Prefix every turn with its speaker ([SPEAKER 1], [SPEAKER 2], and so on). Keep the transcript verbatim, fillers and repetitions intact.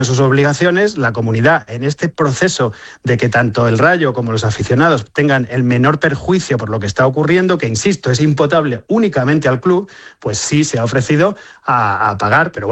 [SPEAKER 1] sus obligaciones, la comunidad en este proceso de que tanto el Rayo como los aficionados tengan el menor perjuicio por lo que está ocurriendo, que insisto, es imputable únicamente al club, pues sí se ha ofrecido a, a pagar, pero bueno.